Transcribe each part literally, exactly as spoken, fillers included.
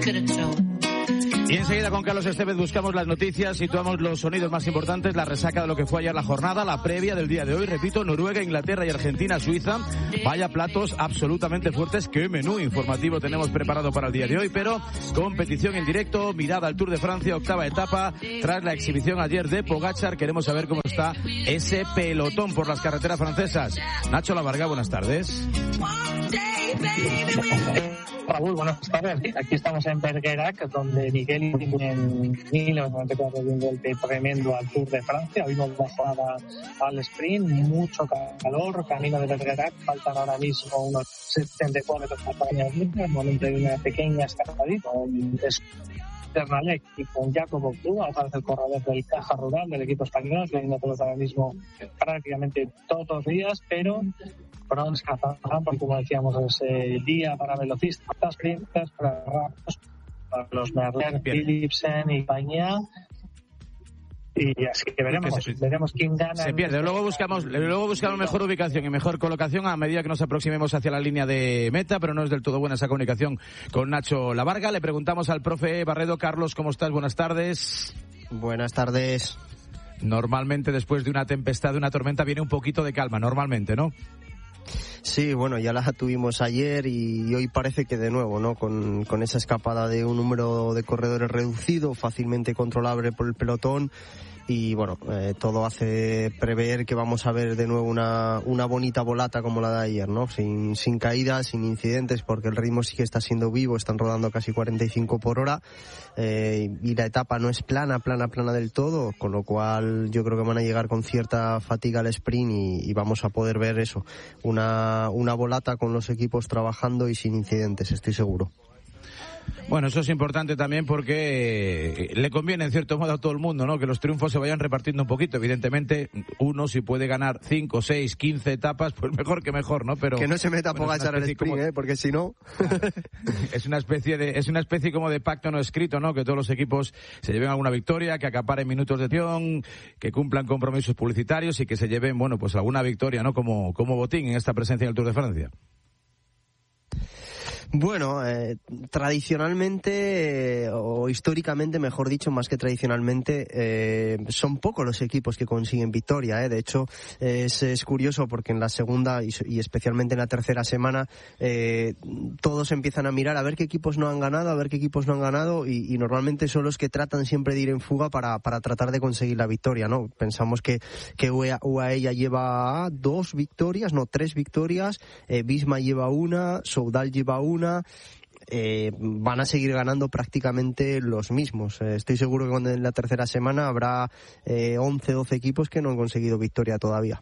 Y enseguida con Carlos Estevez buscamos las noticias, situamos los sonidos más importantes, la resaca de lo que fue ayer la jornada, la previa del día de hoy, repito, Noruega, Inglaterra y Argentina, Suiza. Vaya platos absolutamente fuertes, qué menú informativo tenemos preparado para el día de hoy, pero competición en directo, mirada al Tour de Francia, octava etapa, tras la exhibición ayer de Pogačar, queremos saber cómo está ese pelotón por las carreteras francesas. Nacho Lavarga, buenas tardes. Raúl, buenas tardes. Aquí estamos en Bergerac, donde Miguel en mil novecientos noventa y cuatro dio un golpe tremendo al Tour de Francia. Vimos bajada al sprint, mucho calor, camino de Bergerac. Faltan ahora mismo unos setenta kilómetros para el en el momento de una pequeña escapadita. Ternalec y con Jacobo Octúa, otra vez el corredor del Caja Rural del equipo español, que viene todos ahora mismo prácticamente todos los días, pero Brons Kazan, porque como decíamos, es el día para velocistas, sprintas, para rápidos, para los Merlier, Philipsen y compañía. Y así que veremos, que se, veremos quién gana. Se pierde. Luego buscamos, luego buscamos mejor ubicación y mejor colocación a medida que nos aproximemos hacia la línea de meta, pero no es del todo buena esa comunicación con Nacho Lavarga. Le preguntamos al profe Barredo. Carlos, ¿cómo estás? Buenas tardes. Buenas tardes. Normalmente después de una tempestad, de una tormenta, viene un poquito de calma, normalmente, ¿no? Sí, bueno, ya la tuvimos ayer y hoy parece que de nuevo, ¿no? Con, con esa escapada de un número de corredores reducido, fácilmente controlable por el pelotón. Y bueno, eh, todo hace prever que vamos a ver de nuevo una, una bonita volata como la de ayer, ¿no? Sin, sin caídas, sin incidentes, porque el ritmo sí que está siendo vivo, están rodando casi cuarenta y cinco por hora, eh, y la etapa no es plana, plana, plana del todo, con lo cual yo creo que van a llegar con cierta fatiga al sprint y, y vamos a poder ver eso, una, una volata con los equipos trabajando y sin incidentes, estoy seguro. Bueno, eso es importante también porque le conviene en cierto modo a todo el mundo, ¿no? Que los triunfos se vayan repartiendo un poquito. Evidentemente, uno si puede ganar cinco, seis, quince etapas, pues mejor que mejor, ¿no? Pero que no se meta bueno, Pogačar al sprint, como... ¿eh? Porque si no... es una especie de, es una especie como de pacto no escrito, ¿no? Que todos los equipos se lleven alguna victoria, que acaparen minutos de acción, que cumplan compromisos publicitarios y que se lleven, bueno, pues alguna victoria, ¿no? Como, como botín en esta presencia en el Tour de Francia. Bueno, eh, tradicionalmente, eh, o históricamente, mejor dicho, más que tradicionalmente, eh, son pocos los equipos que consiguen victoria, eh. De hecho, eh, es, es curioso porque en la segunda y, y especialmente en la tercera semana, eh, todos empiezan a mirar a ver qué equipos no han ganado, a ver qué equipos no han ganado, y, y normalmente son los que tratan siempre de ir en fuga para, para tratar de conseguir la victoria, ¿no? Pensamos que, que U A E ya lleva dos victorias, no, tres victorias, eh, Visma lleva una, Soudal lleva una, Una, eh, van a seguir ganando prácticamente los mismos. Eh, estoy seguro que cuando en la tercera semana habrá eh, once, doce equipos que no han conseguido victoria todavía.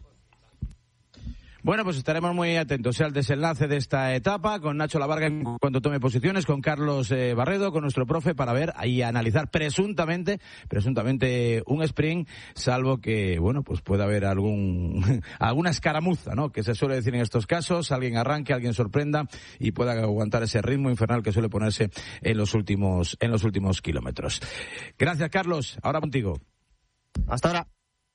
Bueno, pues estaremos muy atentos al desenlace de esta etapa, con Nacho Lavarga en cuanto tome posiciones, con Carlos eh, Barredo, con nuestro profe, para ver y analizar presuntamente, presuntamente un sprint, salvo que, bueno, pues pueda haber algún, alguna escaramuza, ¿no? Que se suele decir en estos casos, alguien arranque, alguien sorprenda y pueda aguantar ese ritmo infernal que suele ponerse en los últimos, en los últimos kilómetros. Gracias, Carlos. Ahora contigo. Hasta ahora.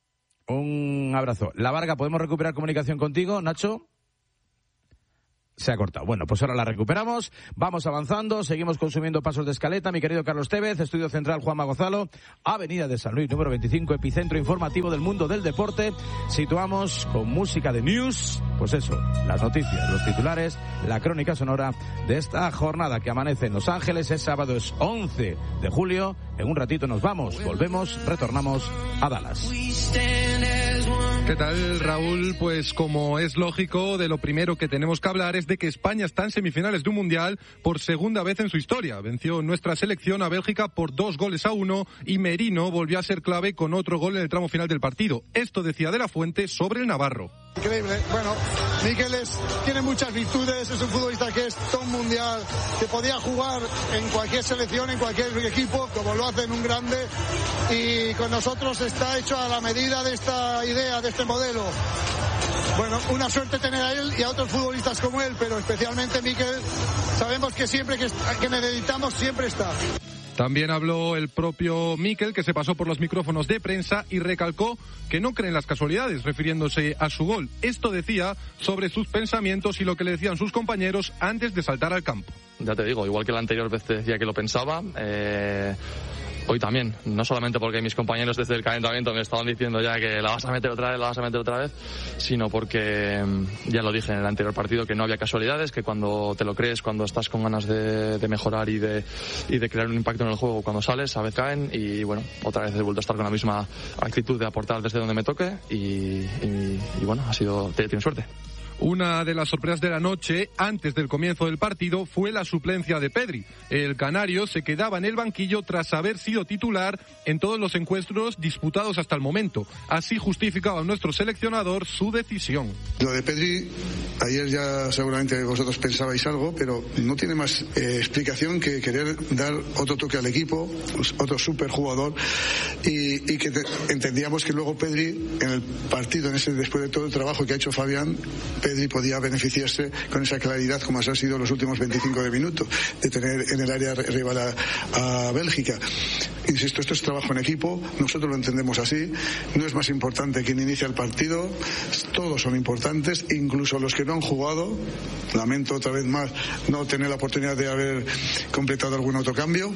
Un abrazo. Lavarga, ¿podemos recuperar comunicación contigo, Nacho? Se ha cortado. Bueno, pues ahora la recuperamos. Vamos avanzando. Seguimos consumiendo pasos de escaleta. Mi querido Carlos Tevez, Estudio Central Juanma Gonzalo, Avenida de San Luis, número veinticinco, epicentro informativo del mundo del deporte. Situamos con música de news, pues eso, las noticias, los titulares, la crónica sonora de esta jornada que amanece en Los Ángeles. Es sábado, es once de julio. En un ratito nos vamos, volvemos, retornamos a Dallas. ¿Qué tal, Raúl? Pues como es lógico, de lo primero que tenemos que hablar es de que España está en semifinales de un Mundial por segunda vez en su historia. Venció nuestra selección a Bélgica por dos goles a uno y Merino volvió a ser clave con otro gol en el tramo final del partido. Esto decía De la Fuente sobre el navarro. Increíble. Bueno, Mikel es, tiene muchas virtudes, es un futbolista que es todo un mundial, que podía jugar en cualquier selección, en cualquier equipo, como lo hace en un grande, y con nosotros está hecho a la medida de esta idea, de este modelo. Bueno, una suerte tener a él y a otros futbolistas como él, pero especialmente Mikel, sabemos que siempre que, que necesitamos, siempre está. También habló el propio Mikel, que se pasó por los micrófonos de prensa y recalcó que no cree en las casualidades, refiriéndose a su gol. Esto decía sobre sus pensamientos y lo que le decían sus compañeros antes de saltar al campo. ya te digo, igual que la anterior vez te decía que lo pensaba, eh, hoy también, no solamente porque mis compañeros desde el calentamiento me estaban diciendo ya que la vas a meter otra vez, la vas a meter otra vez, sino porque ya lo dije en el anterior partido, que no había casualidades, que cuando te lo crees, cuando estás con ganas de, de mejorar y de, y de crear un impacto en el juego, cuando sales, a veces caen, y bueno, otra vez he vuelto a estar con la misma actitud de aportar desde donde me toque, y, y, y bueno, ha sido, tienes suerte. Una de las sorpresas de la noche, antes del comienzo del partido, fue la suplencia de Pedri. El canario se quedaba en el banquillo tras haber sido titular en todos los encuentros disputados hasta el momento. Así justificaba nuestro seleccionador su decisión. Lo de Pedri, ayer ya seguramente vosotros pensabais algo, pero no tiene más eh, explicación que querer dar otro toque al equipo, otro superjugador, y, y que te, entendíamos que luego Pedri, en el partido, en ese, después de todo el trabajo que ha hecho Fabián, Pedri podía beneficiarse con esa claridad, como han sido los últimos veinticinco de minutos, de tener en el área rival a, a Bélgica. Insisto, esto es trabajo en equipo, nosotros lo entendemos así, no es más importante quien inicia el partido, todos son importantes, incluso los que no han jugado. Lamento otra vez más no tener la oportunidad de haber completado algún otro cambio,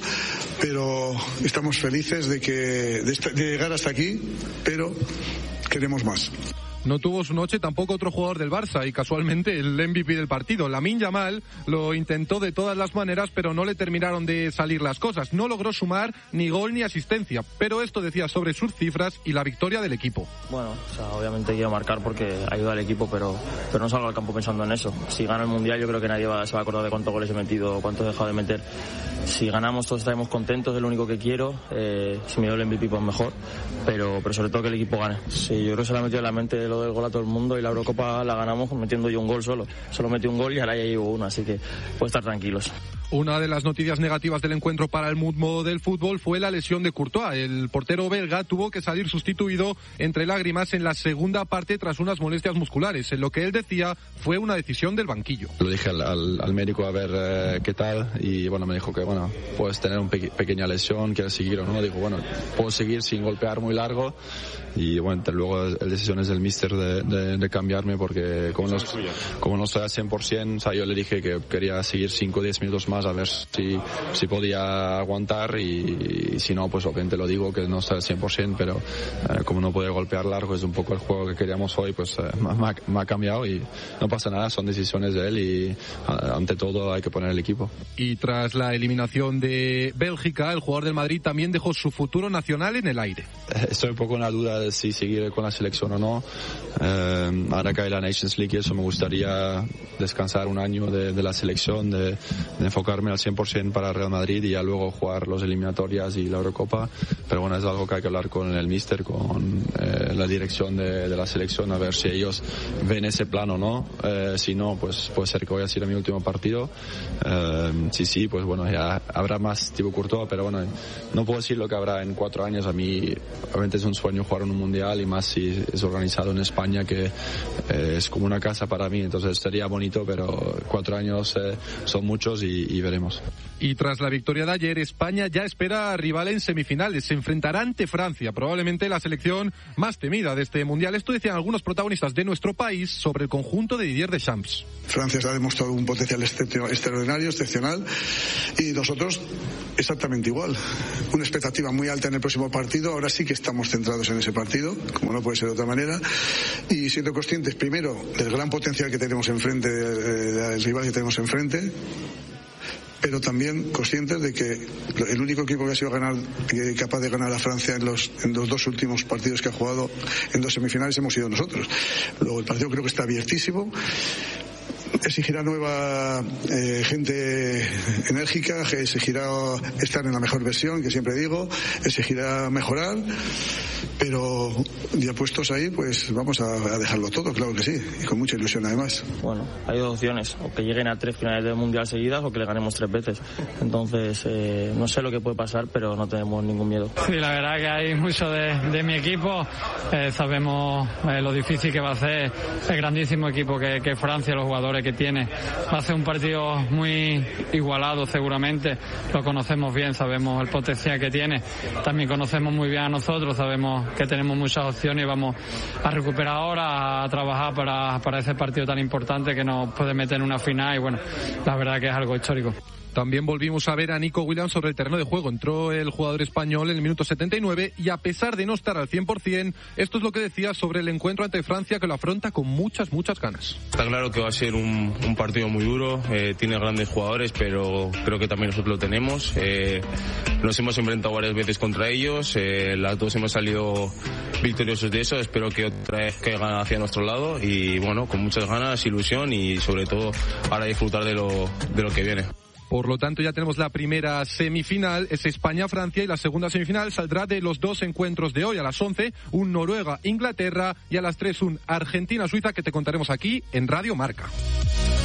pero estamos felices de, que, de, esta, de llegar hasta aquí, pero queremos más. No tuvo su noche tampoco otro jugador del Barça y casualmente el M V P del partido. Lamine Yamal lo intentó de todas las maneras, pero no le terminaron de salir las cosas. No logró sumar ni gol ni asistencia, pero esto decía sobre sus cifras y la victoria del equipo. Bueno, o sea, obviamente quiero marcar porque ayuda al equipo, pero, pero no salgo al campo pensando en eso. Si gana el Mundial yo creo que nadie va, se va a acordar de cuántos goles he metido o cuántos he dejado de meter. Si ganamos todos estaremos contentos, es lo único que quiero. Eh, si me doy el M V P pues mejor, pero, pero sobre todo que el equipo gane. Sí, yo creo que se le ha metido en la mente lo del gol a todo el mundo, y la Eurocopa la ganamos metiendo yo un gol solo. Solo metí un gol y ahora ya llevo uno, así que puedo estar tranquilos. Una de las noticias negativas del encuentro para el mundo del fútbol fue la lesión de Courtois. El portero belga tuvo que salir sustituido entre lágrimas en la segunda parte tras unas molestias musculares. En lo que él decía fue una decisión del banquillo. Lo dije al, al, al médico a ver eh, qué tal, y bueno, me dijo que bueno, puedes tener una pe- pequeña lesión, quieres seguir o no. Digo, bueno, puedo seguir sin golpear muy largo, y bueno, luego la decisión es del míster de, de, de cambiarme, porque como no, como no estoy al cien por ciento, o sea, yo le dije que quería seguir cinco o diez minutos más a ver si, si podía aguantar, y, y si no, pues obviamente lo digo que no estoy al cien por ciento, pero eh, como no puede golpear largo, es un poco el juego que queríamos hoy, pues eh, me, ha, me ha cambiado y no pasa nada, son decisiones de él, y ante todo hay que poner el equipo. Y tras la eliminación de Bélgica, el jugador del Madrid también dejó su futuro nacional en el aire. Estoy un poco en la duda de si seguir con la selección o no. Eh, ahora que hay la Nations League, eso me gustaría descansar un año de, de la selección, de, de enfocarme al cien por ciento para Real Madrid y ya luego jugar los eliminatorias y la Eurocopa. Pero bueno, es algo que hay que hablar con el míster, con eh, la dirección de, de la selección, a ver si ellos ven ese plan o no. Eh, si no, pues puede ser que voy a ir a mi último partido. Eh, si sí, pues bueno, ya habrá más tipo Courtois, pero bueno, no puedo decir lo que habrá en cuatro años. A mí, obviamente es un sueño jugar en un mundial, y más si es organizado en España, que eh, es como una casa para mí, entonces sería bonito, pero cuatro años eh, son muchos, y, y veremos. Y tras la victoria de ayer, España ya espera a rival en semifinales. Se enfrentará ante Francia, probablemente la selección más temida de este mundial. Esto decían algunos protagonistas de nuestro país sobre el conjunto de Didier Deschamps. Francia ha demostrado un potencial extraordinario, excepcional, y nosotros exactamente igual. Una expectativa muy alta en el próximo partido. Ahora sí que estamos centrados en ese partido, como no puede ser de otra manera, y siendo conscientes primero del gran potencial que tenemos enfrente, del rival que tenemos enfrente, pero también conscientes de que el único equipo que ha sido ganar, capaz de ganar a Francia en los, en los dos últimos partidos que ha jugado en dos semifinales hemos sido nosotros. Luego el partido creo que está abiertísimo. Exigirá nueva eh, gente enérgica, exigirá estar en la mejor versión, que siempre digo, exigirá mejorar, pero ya puestos ahí, pues vamos a, a dejarlo todo, claro que sí, y con mucha ilusión además. Bueno, hay dos opciones, o que lleguen a tres finales del Mundial seguidas o que le ganemos tres veces. Entonces, eh, no sé lo que puede pasar, pero no tenemos ningún miedo. Sí, la verdad que hay mucho de, de mi equipo, eh, sabemos eh, lo difícil que va a ser el grandísimo equipo que, que Francia, los jugadores que tiene. Va a ser un partido muy igualado seguramente, lo conocemos bien, sabemos el potencial que tiene, también conocemos muy bien a nosotros, sabemos que tenemos muchas opciones y vamos a recuperar ahora, a trabajar para, para ese partido tan importante que nos puede meter en una final y bueno, la verdad que es algo histórico. También volvimos a ver a Nico Williams sobre el terreno de juego. Entró el jugador español en el minuto setenta y nueve y a pesar de no estar al cien por ciento, esto es lo que decía sobre el encuentro ante Francia, que lo afronta con muchas, muchas ganas. Está claro que va a ser un, un partido muy duro, eh, tiene grandes jugadores, pero creo que también nosotros lo tenemos. Eh, nos hemos enfrentado varias veces contra ellos, eh, las dos hemos salido victoriosos de eso. Espero que otra vez caigan hacia nuestro lado y bueno, con muchas ganas, ilusión y sobre todo ahora disfrutar de lo, de lo que viene. Por lo tanto, ya tenemos la primera semifinal, es España-Francia, y la segunda semifinal saldrá de los dos encuentros de hoy. A las once, un Noruega-Inglaterra, y a las tres, un Argentina-Suiza, que te contaremos aquí en Radio Marca.